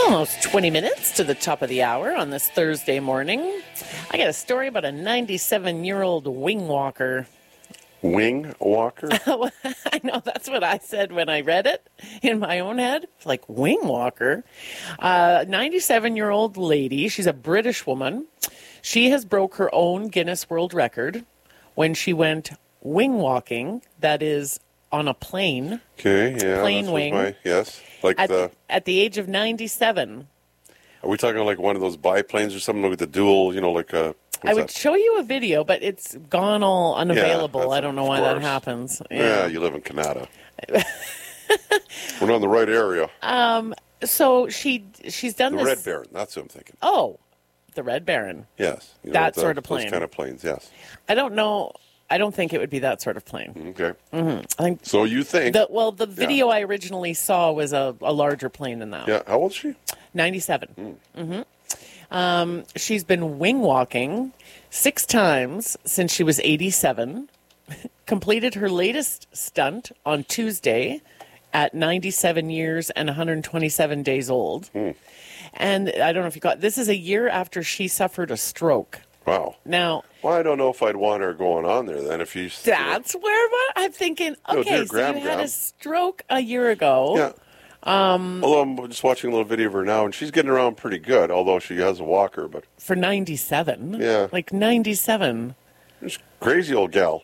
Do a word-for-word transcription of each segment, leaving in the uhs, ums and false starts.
Almost twenty minutes to the top of the hour on this Thursday morning. I got a story about a ninety-seven-year-old wing walker. Wing walker? I know, that's what I said when I read it in my own head. It's like, wing walker? Uh, ninety-seven-year-old lady, she's a British woman. She has broke her own Guinness World Record when she went wing walking, that is, on a plane. Okay, yeah. Plane wing. My, yes. Like at, the, at the age of ninety-seven. Are we talking like one of those biplanes or something with the dual, you know, like a... I would that? show you a video, but it's gone all unavailable. Yeah, I don't know why course. that happens. Yeah, Yeah, you live in Canada. We're not in the right area. Um. So she she's done The this. Red Baron, that's what I'm thinking. Oh, the Red Baron. Yes. You know, That the, sort of plane. Those kind of planes, yes. I don't know. I don't think it would be that sort of plane. Okay. Mm-hmm. I think. So you think... The, well, the video Yeah. I originally saw was a, a larger plane than that. Yeah, how old is she? ninety-seven. Mm. Mm-hmm. Um, she's been wing walking six times since she was eighty-seven. Completed her latest stunt on Tuesday at ninety-seven years and one hundred twenty-seven days old. Mm. And I don't know if you got this is a year after she suffered a stroke. Wow. Now, well, I don't know if I'd want her going on there then. If you, that's you know, where I'm thinking. No, Okay, dear so Graham, you had Graham. a stroke a year ago. Yeah. Um, although I'm just watching a little video of her now, and she's getting around pretty good. Although she has a walker, but For ninety-seven. Yeah. Like ninety-seven. she's a crazy old gal.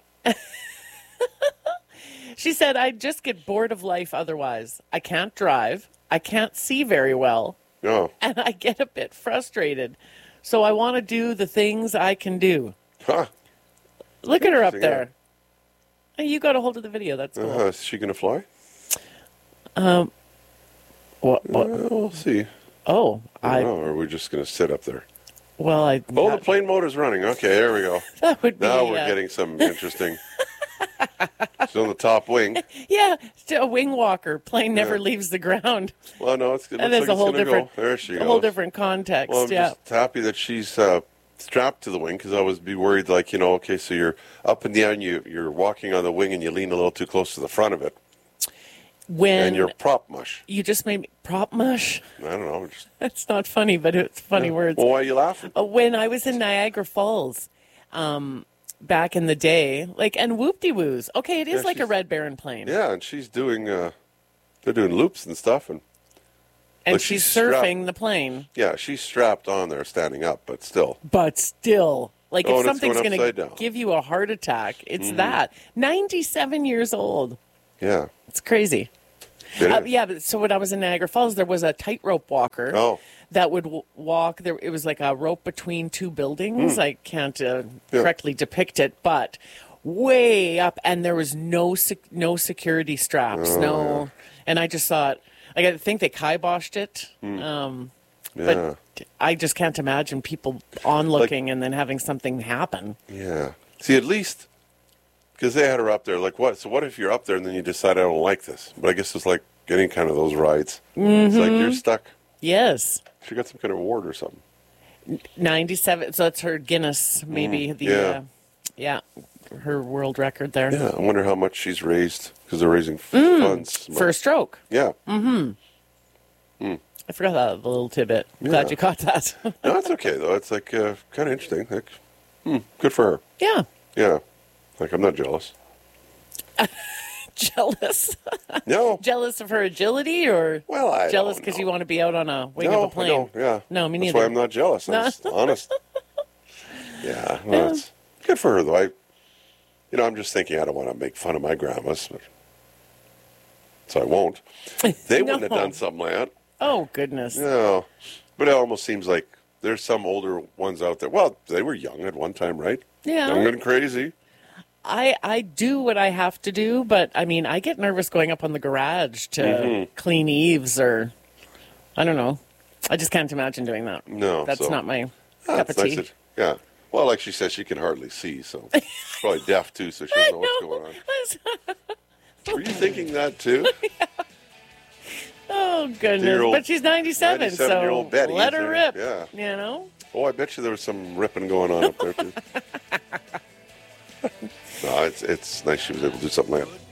She said, I just get bored of life otherwise. I can't drive. I can't see very well. Oh, And I get a bit frustrated. So I want to do the things I can do. huh. Look at her up Interesting, there. Hey, you got a hold of the video. That's cool. Uh, is she going to fly? What, what? Uh, we'll see. Oh, I I. don't know. Or are we just going to sit up there? Well, I. Oh, the that, plane motor's running. Okay, there we go. that would be. Now we're uh, getting some interesting. She's on the top wing. Yeah, it's a wing walker. Plane never Yeah. leaves the ground. Well, no, it's, it looks And there's like a whole it's gonna different, go. There she a goes. whole different context. Well, I'm yeah. just happy that she's uh, strapped to the wing because I was be worried, like, you know, okay, so you're up and down, you, you're walking on the wing and you lean a little too close to the front of it, When and you're prop mush. you just made me prop mush. I don't know. Just, That's not funny, but it's funny words. well, why are you laughing? Uh, When I was in Niagara Falls, um, back in the day, like, and whoop-de-woos. Okay, it is Yeah, like a she's- Red Baron plane. Yeah, and she's doing, uh, they're doing loops and stuff, and and like she's she's strapped- surfing the plane. yeah, she's strapped on there, standing up, but still. But still, like, Oh, if and it's something's going going to upside down. give you a heart attack, it's Mm-hmm. that. ninety-seven years old. Yeah. It's crazy. It Uh, is. yeah, but so when I was in Niagara Falls, there was a tightrope walker Oh. that would w- walk. There, it was like a rope between two buildings. I can't uh, Hmm. Yeah. correctly depict it, but way up, and there was no sec- no security straps. Oh, no, and I just thought, like, I think they kiboshed it. Hmm. Um, Yeah. but I just can't imagine people onlooking and then having something happen. Yeah. See, at least, because they had her up there, like, what? So what if you're up there and then you decide I don't like this? But I guess it's like getting kind of those rides. It's like you're stuck. Yes. She got some kind of award or something. ninety-seven. So that's her Guinness, maybe the yeah. Uh, yeah, her world record there. Yeah, I wonder how much she's raised because they're raising f- funds. For a stroke. Yeah. I forgot that little tidbit. Yeah. Glad you caught that. No, that's okay, though. It's like uh, kind of interesting. Like, hmm, good for her. Yeah. Yeah. Like, I'm not jealous. Jealous. No. Jealous of her agility, or Well, I jealous don't because know. you want to be out on a wing no, of a plane? I don't. Yeah. No, me That's neither. why I'm not jealous. I'm No. just honest. Yeah. Well, it's good for her, though. I, you know, I'm just thinking I don't want to make fun of my grandmas, but, so I won't. They wouldn't have No. done something like that. Oh goodness. No. But it almost seems like there's some older ones out there. Well, they were young at one time, right? Yeah. Young and crazy. I I do what I have to do, but I mean, I get nervous going up on the garage to Mm-hmm. clean eaves, or I don't know. I just can't imagine doing that. No, That's so- not my Ah, cup it's of nice tea. that- yeah. Well, like she says, she can hardly see, so she's probably deaf too, so she doesn't know what's going on. Were you thinking that too? Oh goodness! Dear-old But she's ninety-seven, so ninety-seven-year-old Betty, let is her there? rip. Yeah. You know. Oh, I bet you there was some ripping going on up there too. No, it's it's nice she was able to do something like that.